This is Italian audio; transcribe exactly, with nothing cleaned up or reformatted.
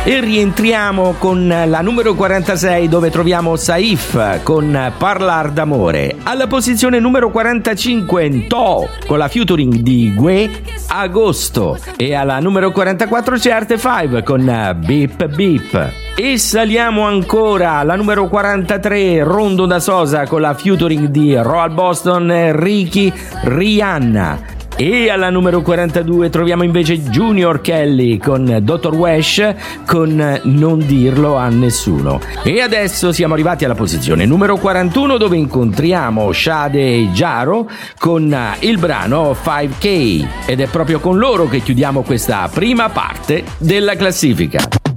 E rientriamo con la numero quarantasei, dove troviamo Saif con Parlar d'amore. Alla posizione numero quarantacinque To con la featuring di Gue, Agosto. E alla numero quarantaquattro c'è Arte cinque con Beep Beep. E saliamo ancora alla numero quarantatré, Rondo da Sosa con la featuring di Royal Boston, Ricky, Rihanna. E alla numero quarantadue troviamo invece Junior Kelly con dottor Wesh con Non dirlo a nessuno. E adesso siamo arrivati alla posizione numero quarantuno, dove incontriamo Sade Jaro con il brano cinque K, ed è proprio con loro che chiudiamo questa prima parte della classifica.